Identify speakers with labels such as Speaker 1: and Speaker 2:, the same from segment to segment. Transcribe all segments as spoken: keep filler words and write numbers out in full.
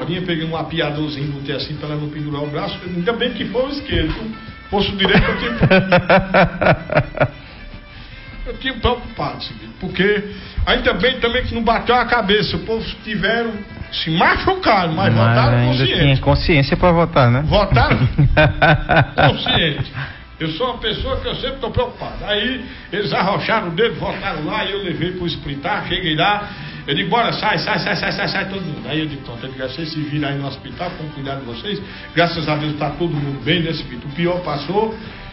Speaker 1: cabrinha, peguei um apiadorzinho, botei assim para ela não pendurar o braço, ainda bem que foi o esquerdo, fosse o direito eu tinha eu tinha preocupado, porque ainda bem também que não bateu a cabeça, o povo tiveram, se machucaram, mas, mas votaram
Speaker 2: ainda
Speaker 1: consciente.
Speaker 2: Tinha consciência para votar, né?
Speaker 1: Votaram consciente. Eu sou uma pessoa que eu sempre estou preocupado. Aí eles arrocharam o dedo, votaram lá, e eu levei para o hospital, cheguei lá, eu digo, bora, sai, sai, sai, sai, sai, sai, todo mundo. Aí eu digo, pronto, eu digo, vocês se viram aí no hospital, com cuidado de vocês, graças a Deus está todo mundo bem nesse vídeo. O pior passou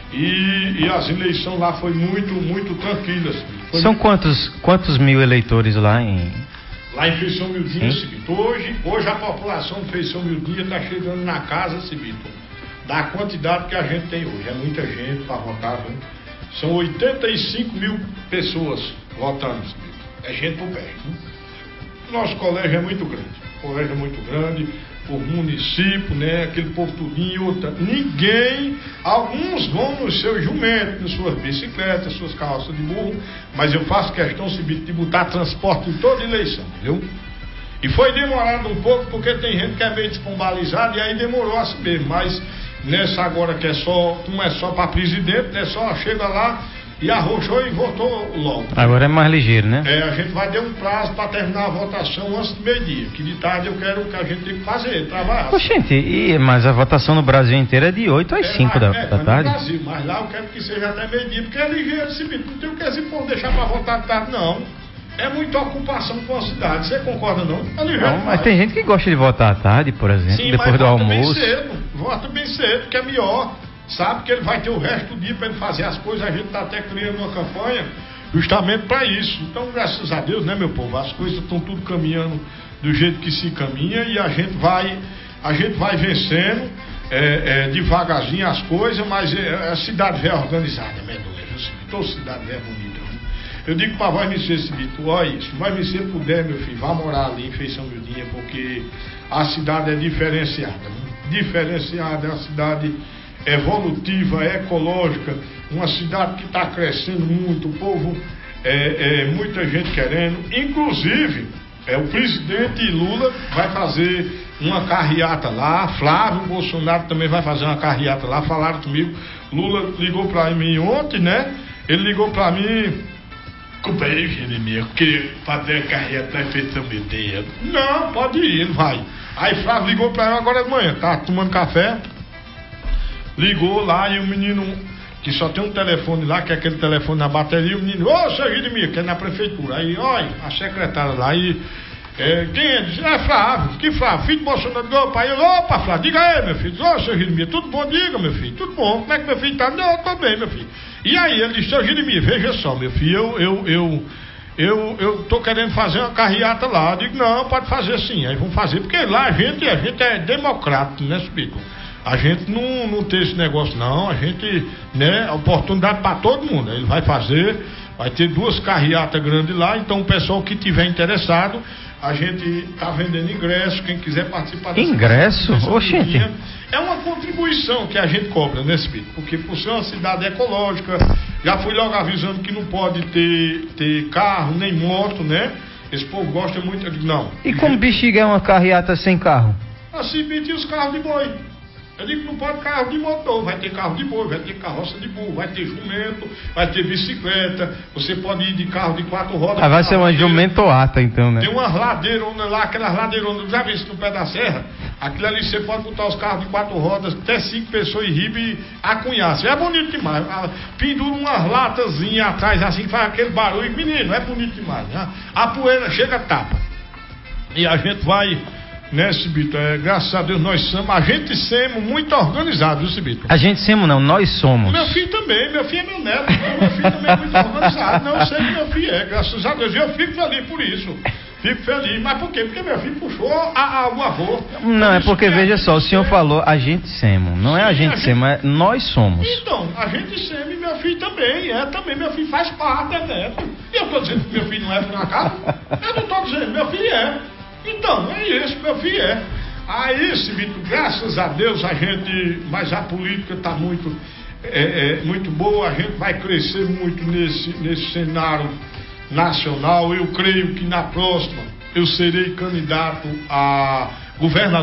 Speaker 1: e, e as eleições lá foi muito, muito tranquilas. Foi
Speaker 2: São
Speaker 1: muito...
Speaker 2: quantos, quantos mil eleitores lá em...
Speaker 1: Lá em Feição Mildinha, Cibito. Hoje, hoje a população de Feição Mildinha está chegando na casa, Cibito, da quantidade que a gente tem hoje. É muita gente para votar, viu? São oitenta e cinco mil pessoas votando, Cibito. É gente por perto, viu? Nosso colégio é muito grande. O colégio é muito grande, o município, né? Aquele povo tudinho, outra. Ninguém, alguns vão nos seus jumentos, nas suas bicicletas, suas carroças de burro, mas eu faço questão, Cibito, de botar transporte em toda eleição, viu? E foi demorado um pouco, porque tem gente que é meio despombalizada, e aí demorou assim mesmo, mas nessa agora que é só, não é só para presidente, né? Só chega lá e arrochou e votou logo.
Speaker 2: Agora é mais ligeiro, né?
Speaker 1: É, a gente vai ter um prazo para terminar a votação antes do meio-dia, que de tarde eu quero que a gente tem que fazer, trabalhar.
Speaker 2: Pô, gente, e, mas a votação no Brasil inteiro é de oito às cinco da,
Speaker 1: é,
Speaker 2: da tarde?
Speaker 1: No Brasil, mas lá eu quero que seja até meio-dia, porque é ligeiro, Cibito, não tem o que esse povo deixar para votar de tarde, não. É muita ocupação com a cidade, você concorda não? É ligeiro,
Speaker 2: não, mas tem gente que gosta de votar à tarde, por exemplo,
Speaker 1: sim,
Speaker 2: depois
Speaker 1: mas
Speaker 2: do
Speaker 1: vota
Speaker 2: almoço.
Speaker 1: Bem cedo, vota bem cedo, que é melhor. Sabe que ele vai ter o resto do dia para ele fazer as coisas, a gente está até criando uma campanha justamente para isso. Então, graças a Deus, né, meu povo, as coisas estão tudo caminhando do jeito que se caminha e a gente vai, a gente vai vencendo é, é, devagarzinho as coisas, mas é, a cidade é organizada, né, toda cidade é bonita. Né? Eu digo para vai me ser, Cibito, olha isso, vai me ser puder, meu filho, vá morar ali em Feição Mildinha, porque a cidade é diferenciada, né? Diferenciada, é uma cidade evolutiva, ecológica, uma cidade que está crescendo muito, o povo, é, é, muita gente querendo, inclusive, é, o presidente Lula vai fazer uma carreata lá, Flávio Bolsonaro também vai fazer uma carreata lá, falaram comigo, Lula ligou para mim ontem, né, ele ligou para mim, companheiro Jeremias, eu queria fazer a carreata em Feição Mildinha. Não, pode ir, ele vai. Aí Flávio ligou para ele agora de manhã, tá tomando café, ligou lá e o menino, que só tem um telefone lá, que é aquele telefone na bateria, o menino, ô, seu Jeremias, que é na prefeitura. Aí, olha, a secretária lá, e é, quem é? Diz, é Flávio, que Flávio, filho de Bolsonaro, ligou para ele, opa, Flávio, diga aí, meu filho, ô, seu Jeremias, tudo bom? Diga, meu filho, tudo bom, como é que meu filho tá? Não, eu tô bem, meu filho. E aí, ele disse, seu Jeremias, veja só, meu filho, eu, eu, eu, eu, eu tô querendo fazer uma carreata lá. Eu digo, não, pode fazer sim, aí vamos fazer, porque lá a gente, a gente é democrático, né, Subico? A gente não, não tem esse negócio não, a gente, né, oportunidade para todo mundo, ele vai fazer, vai ter duas carreatas grandes lá, então o pessoal que tiver interessado, a gente está vendendo ingresso, quem quiser participar dessa
Speaker 2: ingresso? Oxente.
Speaker 1: É uma contribuição que a gente cobra nesse vídeo, porque por ser uma cidade ecológica, já fui logo avisando que não pode ter, ter carro, nem moto, né, esse povo gosta muito, de não.
Speaker 2: E como bexiga é uma carreata sem carro?
Speaker 1: Assim, pedir os carros de boi. Eu digo que não pode carro de motor, vai ter carro de boi, vai ter carroça de burro, vai ter jumento, vai ter bicicleta, você pode ir de carro de quatro rodas.
Speaker 2: Ah, vai ser uma jumentoata então, né?
Speaker 1: Tem umas ladeironas lá, aquelas ladeironas, já viu isso no pé da serra? Aquilo ali você pode botar os carros de quatro rodas, até cinco pessoas e ribe a cunhaça. É bonito demais. Pendura umas latazinhas atrás assim, que faz aquele barulho. Menino, é bonito demais, né? A poeira chega, tapa. E a gente vai... Né, Cibito? É, graças a Deus nós somos, a gente somos muito organizado, viu, Cibito?
Speaker 2: A gente somos não, nós somos.
Speaker 1: Meu filho também, meu filho é meu neto, meu filho também é muito organizado, não, eu sei que meu filho é, graças a Deus, e eu fico feliz por isso, fico feliz, mas por quê? Porque meu filho puxou a, a, o avô.
Speaker 2: Não, é porque, veja só, o senhor falou, a gente somos, não é a gente somos, é nós somos.
Speaker 1: Então, a gente somos e meu filho também, é, também, meu filho faz parte, é neto, e eu tô dizendo que meu filho não é por acaso, eu não tô dizendo, meu filho é. Então, é isso, meu filho, é. Aí, Cibito, graças a Deus a gente, mas a política está muito, é, é, muito boa, a gente vai crescer muito nesse, nesse cenário nacional. Eu creio que na próxima eu serei candidato a governador.